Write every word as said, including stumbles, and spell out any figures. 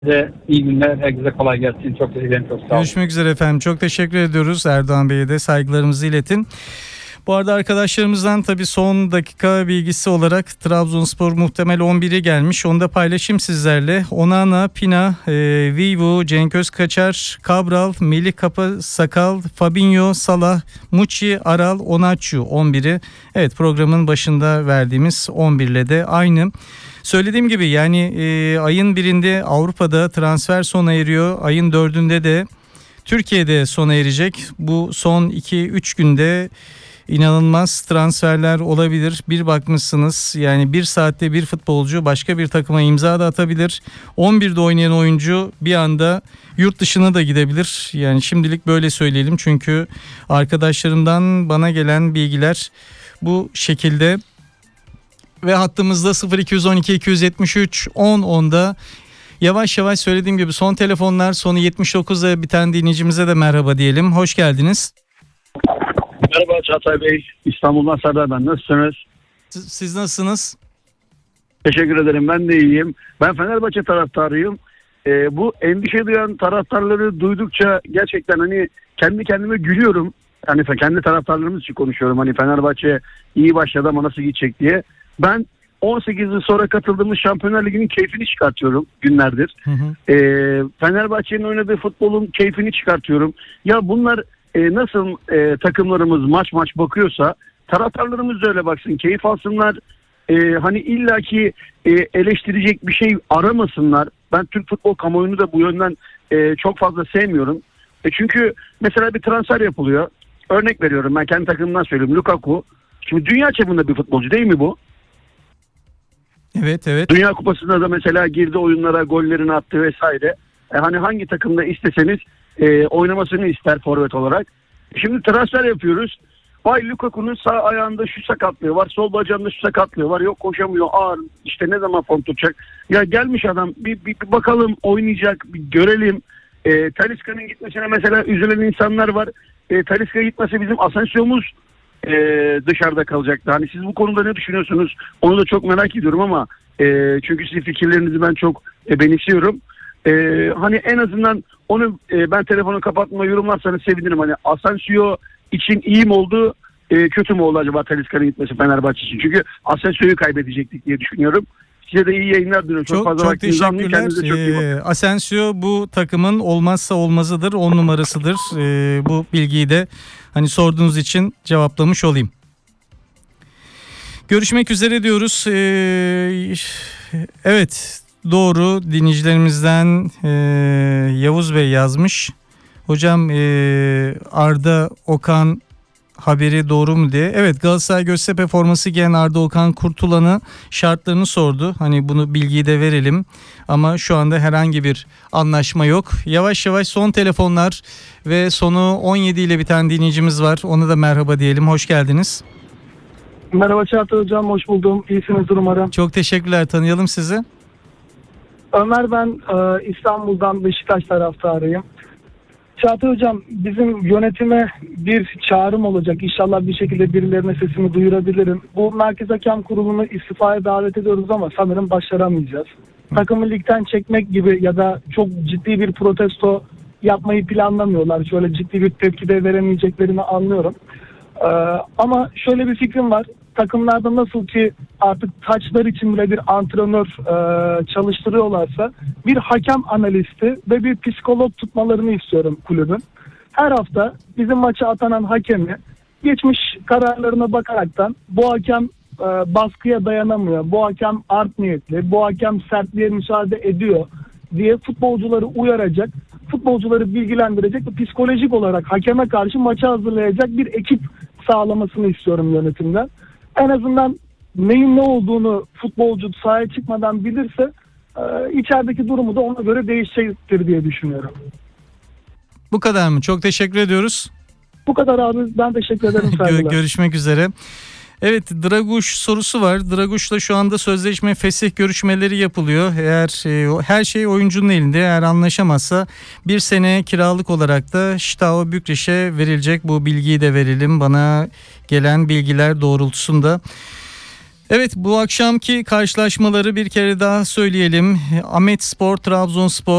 Size iyi günler, herkese kolay gelsin. Çok teşekkür ederim, çok sağ olun. Görüşmek üzere efendim. Çok teşekkür ediyoruz. Erdoğan Bey'e de saygılarımızı iletin. Bu arada arkadaşlarımızdan tabii son dakika bilgisi olarak Trabzonspor muhtemel on biri gelmiş. Onu da paylaşayım sizlerle. Onana, Pina, e, Vivu, Cenk Özkaçar, Cabral, Melih Kapasakal, Fabinho, Salah, Muçi, Aral, Onaçu on biri. Evet, programın başında verdiğimiz on bir ile de aynı. Söylediğim gibi yani e, ayın birinde Avrupa'da transfer sona eriyor. Ayın dördünde de Türkiye'de sona erecek. Bu son iki üç günde İnanılmaz transferler olabilir. Bir bakmışsınız yani bir saatte bir futbolcu başka bir takıma imza da atabilir. on birde oynayan oyuncu bir anda yurt dışına da gidebilir. Yani şimdilik böyle söyleyelim çünkü arkadaşlarımdan bana gelen bilgiler bu şekilde. Ve hattımızda sıfır iki on iki iki yetmiş üç on onda yavaş yavaş söylediğim gibi son telefonlar, sonu yetmiş dokuzda biten dinleyicimize de merhaba diyelim. Hoş geldiniz. Merhaba Çağatay Bey, İstanbul'dan Serdar ben. Nasılsınız? Siz, siz nasılsınız? Teşekkür ederim, ben de iyiyim. Ben Fenerbahçe taraftarıyım. Ee, bu endişe duyan taraftarları duydukça gerçekten hani kendi kendime gülüyorum. Hani kendi taraftarlarımız için konuşuyorum. Hani Fenerbahçe iyi başladı ama nasıl gidecek diye. Ben on sekiz yıl sonra katıldığımız Şampiyonlar Ligi'nin keyfini çıkartıyorum günlerdir. Hı hı. Ee, Fenerbahçe'nin oynadığı futbolun keyfini çıkartıyorum. Ya bunlar e, nasıl e, takımlarımız maç maç bakıyorsa taraftarlarımız da öyle baksın, keyif alsınlar. E, hani illaki e, eleştirecek bir şey aramasınlar. Ben Türk futbol kamuoyunu da bu yönden e, çok fazla sevmiyorum. E, çünkü mesela bir transfer yapılıyor. Örnek veriyorum, ben kendi takımımdan söylüyorum. Lukaku. Şimdi dünya çapında bir futbolcu değil mi bu? Evet evet. Dünya Kupası'nda da mesela girdi oyunlara, gollerini attı vesaire. E, hani hangi takımda isteseniz e, oynamasını ister forvet olarak. Şimdi transfer yapıyoruz. Vay Lukaku'nun sağ ayağında şu sakatlığı var, sol bacağında şu sakatlığı var. Yok koşamıyor, ağır. İşte ne zaman form tutacak? Ya gelmiş adam, bir, bir, bir bakalım oynayacak, bir görelim. E, Talisca'nın gitmesine mesela üzülen insanlar var. E, Talisca gitmese bizim Asensio'muz e, dışarıda kalacaktı. Hani siz bu konuda ne düşünüyorsunuz? Onu da çok merak ediyorum ama e, çünkü sizin fikirlerinizi ben çok e, benimsiyorum. E, hani en azından onu e, ben telefonu kapatma yorumlarsanız sevinirim. Hani Asensio için iyi mi oldu, e, kötü mü oldu acaba Talisca'nın gitmesi Fenerbahçe için? Çünkü Asensio'yu kaybedecektik diye düşünüyorum. Size de iyi yayınlar diliyorum. Çok, çok fazla çok teşekkürler. Çok ee, Asensio bu takımın olmazsa olmazıdır, on numarasıdır. Ee, bu bilgiyi de hani sorduğunuz için cevaplamış olayım. Görüşmek üzere diyoruz. Ee, evet doğru, dinleyicilerimizden e, Yavuz Bey yazmış. Hocam e, Arda Okan haberi doğru mu diye. Evet, Galatasaray Göztepe forması giyen Arda Okan Kurtulan'ı şartlarını sordu. Hani bunu bilgiyi de verelim. Ama şu anda herhangi bir anlaşma yok. Yavaş yavaş son telefonlar ve sonu on yedi ile biten dinleyicimiz var. Ona da merhaba diyelim. Hoş geldiniz. Merhaba Çağatay Hocam, hoş buldum. İyisiniz umarım. Çok teşekkürler. Tanıyalım sizi. Ömer ben, e, İstanbul'dan Beşiktaş taraftarıyım. Çağatay Hocam, bizim yönetime bir çağrım olacak. İnşallah bir şekilde birilerine sesimi duyurabilirim. Bu Merkez Hakem Kurulu'nu istifaya davet ediyoruz ama sanırım başaramayacağız. Hı. Takımı ligden çekmek gibi ya da çok ciddi bir protesto yapmayı planlamıyorlar. Şöyle ciddi bir tepki de veremeyeceklerini anlıyorum. Ee, ama şöyle bir fikrim var. Takımlarda nasıl ki artık taçlar için bile bir antrenör e, çalıştırıyorlarsa bir hakem analisti ve bir psikolog tutmalarını istiyorum kulübün. Her hafta bizim maça atanan hakemi geçmiş kararlarına bakaraktan bu hakem e, baskıya dayanamıyor, bu hakem art niyetli, bu hakem sertliğe müsaade ediyor diye futbolcuları uyaracak, futbolcuları bilgilendirecek ve psikolojik olarak hakeme karşı maça hazırlayacak bir ekip sağlamasını istiyorum yönetimden. En azından neyin ne olduğunu futbolcu sahaya çıkmadan bilirse e, içerideki durumu da ona göre değişecektir diye düşünüyorum. Bu kadar mı? Çok teşekkür ediyoruz. Bu kadar abi, ben teşekkür ederim. Gö- görüşmek üzere. Evet, Draguş sorusu var. Draguş'la şu anda sözleşme fesih görüşmeleri yapılıyor. Eğer e, her şey oyuncunun elinde, eğer anlaşamazsa bir sene kiralık olarak da Steaua Bükreş'e verilecek. Bu bilgiyi de verelim, bana gelen bilgiler doğrultusunda. Evet, bu akşamki karşılaşmaları bir kere daha söyleyelim. Ahmetspor, Trabzonspor.